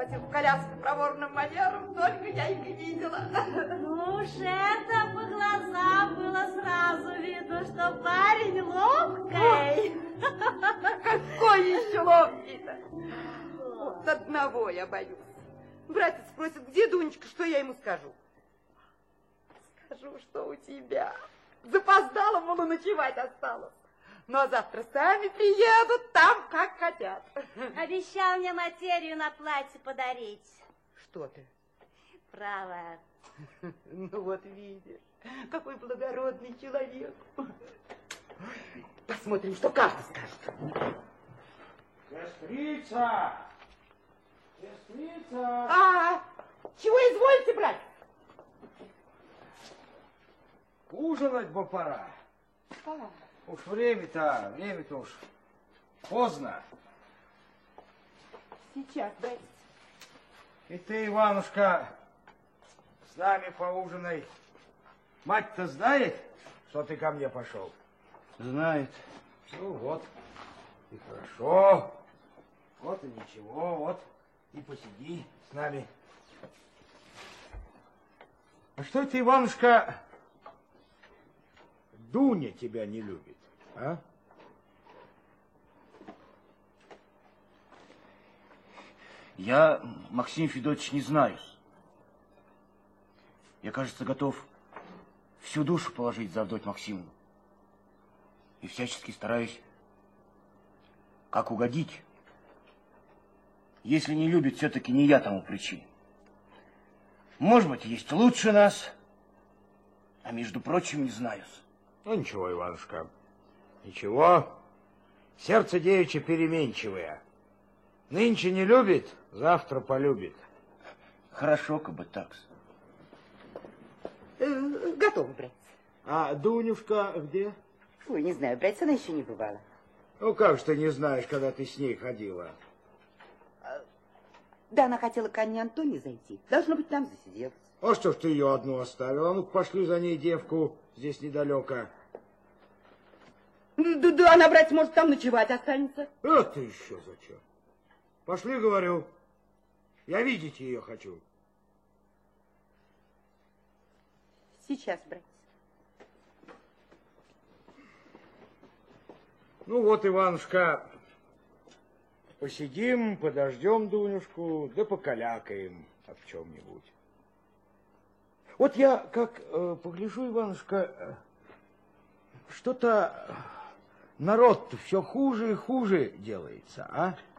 укатил в коляску проворным манером, только я их и видела. Ну уж это по глазам было сразу видно, что парень ловкий. Какой еще ловкий-то? Вот одного я боюсь. Братец спросит, где Дунечка, что я ему скажу? Скажу, что у тебя. Запоздала, мол, ночевать осталось. Ну, а завтра сами приедут, там как хотят. Обещал мне материю на платье подарить. Что ты? Право. Ну, вот видишь, какой благородный человек. Посмотрим, что каждый скажет. Сестрица! Сестрица! А, чего изволите, брать? Ужинать бы пора. Уж время-то уж поздно. Сейчас, братец. И ты, Иванушка, с нами поужинай. Мать-то знает, что ты ко мне пошел? Знает. Ну вот, и хорошо. Вот и ничего, вот и посиди с нами. А что это, Иванушка, Дуня тебя не любит, а? Я, Максим Федотович, не знаю. Я, кажется, готов всю душу положить за Авдотью Максимовну. И всячески стараюсь, как угодить. Если не любит, все-таки не я тому причина. Может быть, есть лучше нас, а между прочим, не знаю. Ну, ничего, Иванушка, ничего. Сердце девичье переменчивое. Нынче не любит, завтра полюбит. Хорошо, как бы так. Готово, братец. А Дунюшка где? Ой, не знаю, братец, она еще не бывала. Ну, как же ты не знаешь, когда ты с ней ходила? Да, она хотела к Анне Антоне зайти. Должно быть, там засиделась. А что ж ты ее одну оставила? Ну-ка, пошли за ней девку, здесь недалеко. Да, она, братец, может, там ночевать останется. Это еще зачем? Пошли, говорю. Я видеть ее хочу. Сейчас, братец. Ну вот, Иванушка, посидим, подождем Дунюшку, да покалякаем об чем-нибудь. Вот я как погляжу, Иванушка, что-то народ-то все хуже и хуже делается, а?